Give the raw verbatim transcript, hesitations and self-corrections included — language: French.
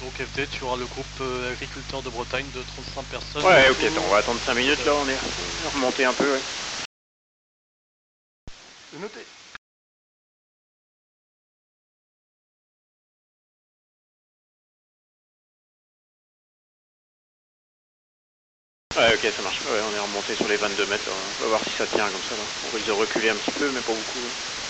donc F D, tu auras le groupe euh, agriculteur de Bretagne de trente-cinq personnes. Ouais, ok, attends, on va attendre cinq minutes là, on est remonté un peu, ouais. C'est noté. Ouais, ok, ça marche. Ouais, on est remonté sur les vingt-deux mètres, là. On va voir si ça tient comme ça, là. On risque de reculer un petit peu, mais pas beaucoup. Là.